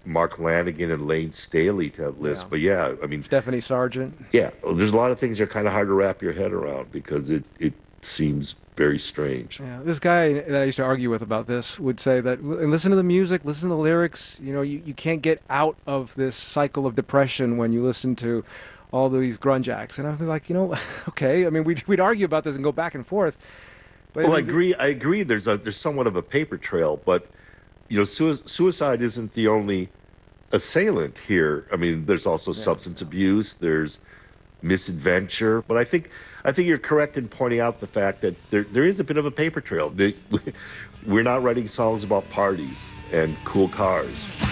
Mark Lanigan and Lane Staley to have lists. Yeah. But yeah, I mean, Stephanie Sargent. yeah, well, there's a lot of things that are kind of hard to wrap your head around because it seems very strange. Yeah, this guy that I used to argue with about this would say that and listen to the music, listen to the lyrics. You know, you can't get out of this cycle of depression when you listen to all these grunge acts. And I'd be like, okay. I mean, we'd argue about this and go back and forth. But Well, I I mean, agree. I agree. There's somewhat of a paper trail, but suicide isn't the only assailant here. I mean, there's also yeah, substance abuse. There's misadventure. But I think you're correct in pointing out the fact that there is a bit of a paper trail. We're not writing songs about parties and cool cars.